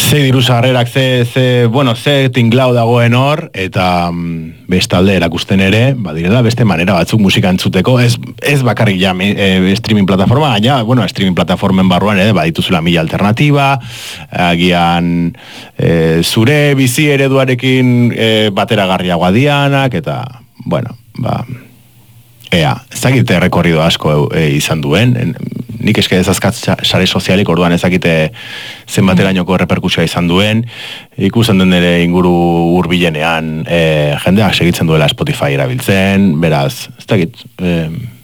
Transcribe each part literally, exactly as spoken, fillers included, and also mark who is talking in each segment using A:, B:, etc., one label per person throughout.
A: ze diru sarrerak, ze, ze, bueno, ze tinglau dagoen hor, eta mm, bestalde erakusten ere, badirela beste manera batzuk musika entzuteko, ez, ez bakarrik ja e, streaming plataforma, gaina, bueno, streaming plataformen barruan ere, badituzula mila alternatiba, agian e, zure bizi ereduarekin e, bateragarriagoa dianak, eta, bueno, ba, ea, ezakite rekorrido asko e, izan duen, en, nik eske ezazkat sare sozialik orduan ezakite zenbaterainoko reperkusioa izan duen, ikusten den ere inguru hurbilenean e, jendeak segitzen duela Spotify erabiltzen, beraz, ez dakit, e,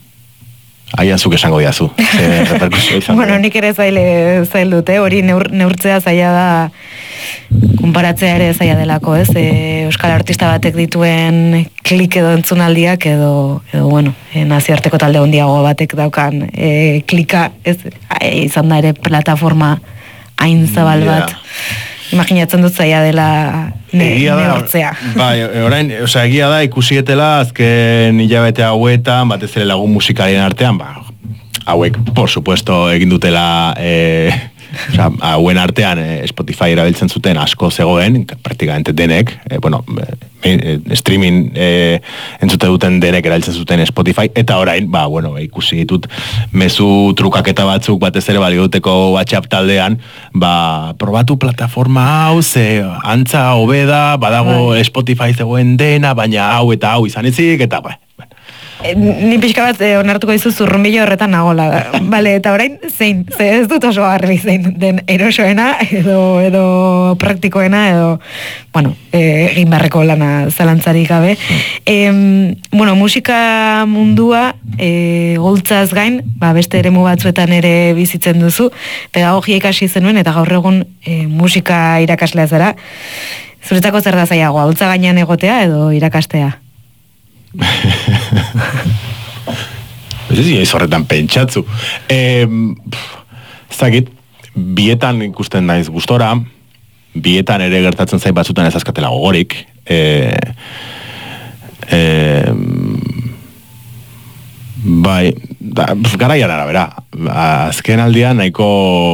A: aian zuk esango diazu, ze reperkusioa izan
B: bueno,
A: duen.
B: Nik ere zaile zail dute, hori neur, neurtzea zaila da, konparatzea ere zaila delako, ez? E, Euskal artista batek dituen klik edo entzunaldiak edo, edo bueno, e, naziarteko talde handiago batek daukan e, klika, ez? E, izan da ere plataforma hain zabal bat. Yeah. Imaginatzen dut zaila dela ne, neurtzea.
A: Bai, orain, osea, egia da ikusietela azken hilabete hauetan, batez ere lagun musikalien artean, ba, hauek, por supuesto, egin dutela eh, Osa, hauen artean eh, Spotify erabiltzen zuten asko zegoen, praktikamente denek, eh, bueno, eh, streaming eh, entzute duten denek erabiltzen zuten Spotify, eta orain, ba, bueno, ikusi ditut mezu trukaketa batzuk batez ere balio duteko WhatsApp taldean, ba, probatu plataforma hau, ze antza hobeda, badago Spotify zegoen dena, baina hau eta hau izan ezik, eta ba,
B: ni pixka bat eh, onartuko dizu zurrunbilo horretan nagola. Bale, eta orain zein, ze ez dut oso garbi zein den erosoena edo edo praktikoena edo bueno, eh, egin barreko lana zalantzarik gabe. Eh, bueno, musika mundua eh, goltzaz gain, ba, beste eremu batzuetan ere bizitzen duzu, pedagogia ikasi zenuen eta gaur egun eh, musika irakaslea zara. Zuretako zer da zailagoa, holtza gainean egotea edo irakastea?
A: Ez ez horretan pentsatzu. Eh, Zagit, bietan ikusten naiz gustora, bietan ere gertatzen zait batzutan ez azkatela gogorik. Eh, eh, bai, da, garaian arabera. Azken aldian nahiko...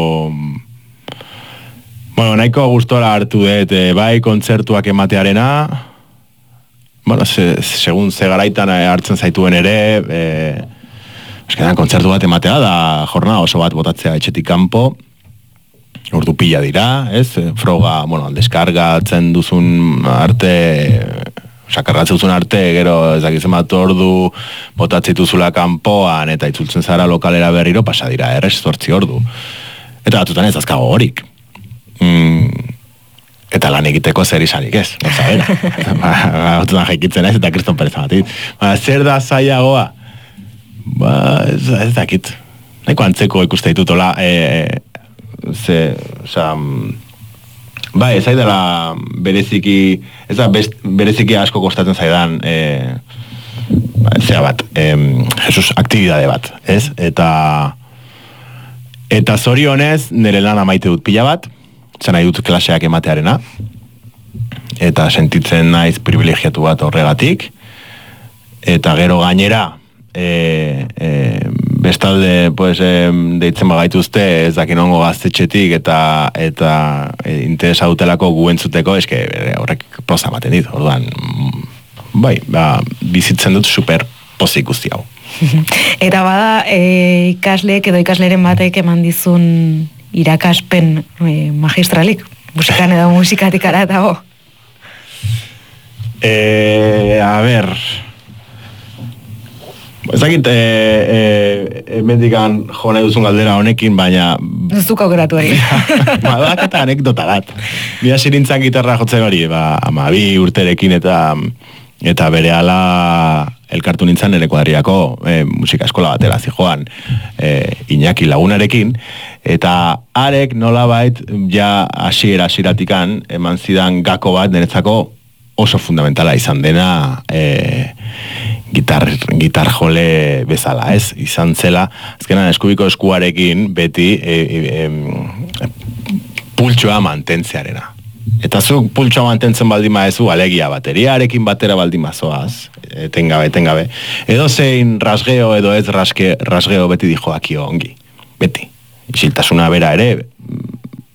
A: Bueno, nahiko gustora hartu dut, eh, bai kontzertuak ematearena, bueno, se, segun ze garaitan hartzen zaituen ere, eh, eskenan kontzertu bat ematea da jornada oso bat botatzea etxetik kanpo, ordu pila dira, ez? Froga, bueno, deskargatzen duzun arte, oza, kargatzen duzun arte, gero ez dakitzen bat ordu botatzituzula kanpoan, eta itzultzen zara lokalera berriro, pasa dira, errez zortzi ordu. Eta batutan ez azkago horik. Mm, Eta lan egiteko zer izanik ez, oza, bera. Batutan jaikitzen ez, eta kriston pereza batit. Ba, zer da zailagoa? Ba, ez, ez dakit. Naiko antzeko ikuste ditutola, e, ze, oza, ba, ez aidela bereziki, ez da bereziki asko kostatzen zaidan, e, ba, zera bat, e, Jesus, aktibidade bat, ez? Eta, eta zorionez, nire lan amaite dut pila bat, zen nahi dut klaseak ematearena, eta sentitzen naiz privilegiatu bat horregatik, eta gero gainera, e, e, bestalde, pues, e, deitzen bagaituzte, ez dakin ongo gaztetxetik, eta, eta e, interesa dutelako gu entzuteko, eske horrek poza ematen dit, orduan, bai, ba, bizitzen dut super pozik guzti hau.
B: Eta bada, e, ikasleek edo ikasleren batek eman dizun irakaspen eh, magistralik, musikan edo musikatik aratago.
A: Eh, a ber... Ez dakit, eh, eh, emendikan jo nahi duzun galdera honekin, baina...
B: Zuk aukeratu hori.
A: Ba, eta anekdota bat. Bia sirintzan gitarra jotzen hori, ba, ama bi urterekin eta eta berehala elkartu nintzen ere kuadriako e, musika eskola batera zijoan e, Iñaki lagunarekin, eta arek nolabait ja hasiera hasieratikan eman zidan gako bat niretzako oso fundamentala izan dena e, gitar, gitar jole bezala, ez? Izan zela, azkenan eskubiko eskuarekin beti e, e, e, pultsoa mantentzearena. Eta zuk pultsoa mantentzen baldin maezu, alegia bateriarekin batera baldin mazoaz, etengabe, etengabe. Edo zein rasgeo edo ez raske, rasgeo beti dijoakio ongi. Beti. Isiltasuna bera ere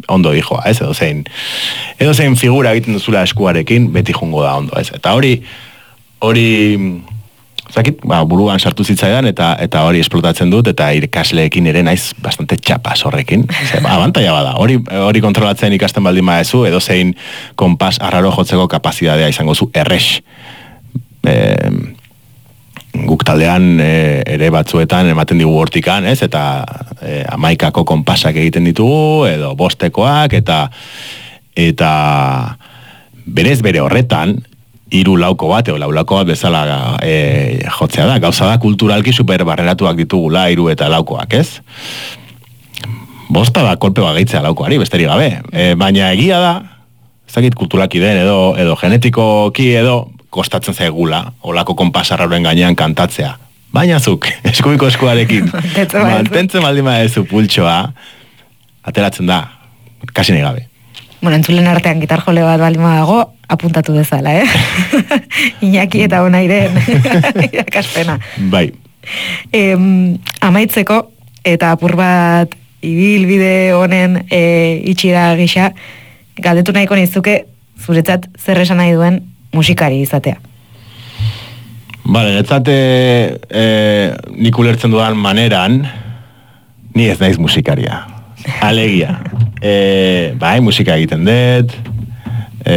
A: ondo dijoa, ez? Edo zein, edo zein figura egiten duzula eskuarekin, beti jungo da ondo, ez? Eta hori, hori, zakit, ba, buruan sartu zitzaidan, eta eta hori esplotatzen dut, eta ikasleekin ere naiz bastante txapas horrekin. Ba, abantaia bada, hori, hori kontrolatzen ikasten baldin badezu, edo zein konpas arraro jotzeko kapazitatea izango zu, errex. E, guk taldean e, ere batzuetan ematen digu hortikan, ez? Eta e, amaikako konpasak egiten ditugu, edo bostekoak, eta eta berez bere horretan, hiru lauko bat, edo lau lauko bat bezala e, jotzea da. Gauza da kulturalki super barreratuak ditugula hiru eta laukoak, ez? Bosta da kolpe bat gehitzea laukoari, besterik gabe. E, baina egia da, ez dakit kulturalki den, edo, edo genetikoki edo, kostatzen zaigula, olako konpasarraroen gainean kantatzea. Baina zuk, eskubiko eskuarekin, mantentzen baldin badezu pultsoa, ateratzen da, kasi nahi gabe.
B: Bueno, entzulen artean gitar jole bat baldin dago, apuntatu dezala, eh? Iñaki eta Onairen irakaspena.
A: Bai.
B: E, amaitzeko, eta apur bat ibilbide honen e, itxira gisa, galdetu nahiko nizuke, zuretzat zer esan nahi duen musikari izatea.
A: Bale, netzate e, nik ulertzen dudan maneran, ni ez naiz musikaria. Alegia. E, bai, musika egiten dut, e,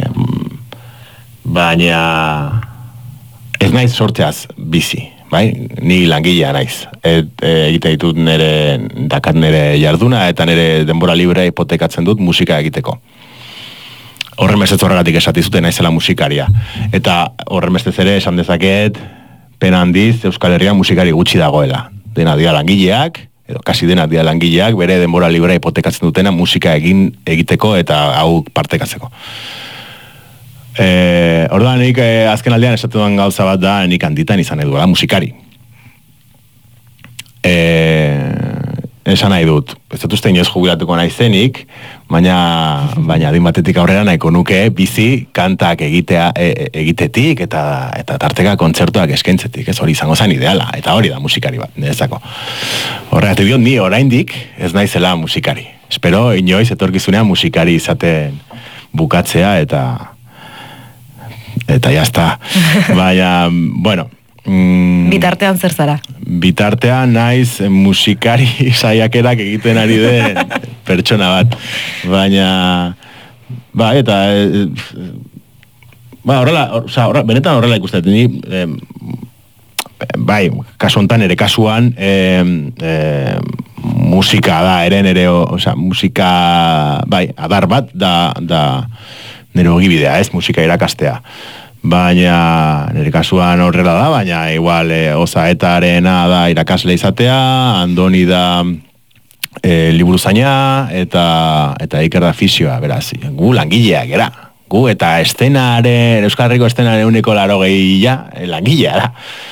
A: baina ez naiz sortzeaz bizi, bai? Ni langilea naiz. Et, e, egite ditut nire, dakat nire jarduna, eta nire denbora libre hipotekatzen dut musika egiteko. Horren bestez horregatik esatizute naizela musikaria. Eta horren bestez ere esan dezaket, pena handiz, Euskal Herrian musikari gutxi dagoela. Dena dira langileak, edo kasi dena dira langileak, bere denbora librea hipotekatzen dutena musika egin egiteko eta hau partekatzeko. E, orduan, nik e, azken aldean esatu duan gauza bat da, nik handitan izan eduela musikari. E, esan nahi dut, ez dut uste inoz jubilatuko nahi zenik, baina, baina adin batetik aurrera nahiko nuke bizi kantak egitea, e, egitetik eta, eta tarteka kontzertuak eskaintzetik, ez hori izango zen ideala, eta hori da musikari bat, nerezako. Horregatik diot, ni oraindik ez naizela musikari. Espero inoiz etorkizunean musikari izaten bukatzea eta eta jazta. Baina, bueno, Mm,
B: bitartean zer zara?
A: Bitartean naiz musikari saiakerak egiten ari den pertsona bat. Baina, ba, eta, e, ba, horrela, or, oza, horrela, benetan horrela ikusten, ni, e, bai, kasu hontan ere kasuan, e, e, musika da, eren ere, oza, musika, bai, adar bat, da, da, nire ogibidea, ez, musika irakastea. Baina, nire kasuan horrela da, baina igual e, Osaetarena da irakasle izatea, Andoni da e, liburuzaina, eta eta Iker da fisioa, beraz, gu langileak, era. Gu eta estenaren, Euskal Herriko estenaren uniko laro gehia, langilea da.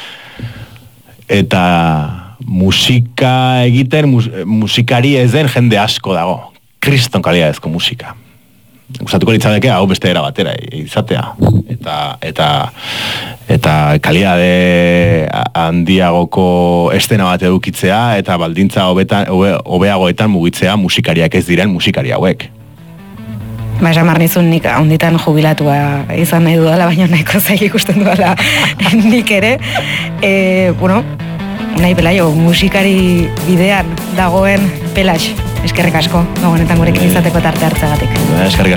A: Eta musika egiten, mus, musikari ez den jende asko dago. Kriston kaliadezko musika. Gustatuko litzateke hau beste era batera izatea eta eta eta kalidade handiagoko estena bat edukitzea eta baldintza hobetan hobeagoetan mugitzea musikariak ez diren musikari hauek.
B: Ba, esan marnizun nik handitan jubilatua izan nahi dudala, baina nahiko zaila ikusten dudala nik ere. E, bueno, nahi Pelaio, musikari bidean dagoen Pelax, eskerrik asko, honetan gurekin izateko tarte hartzagatik.
A: Eskerrik asko.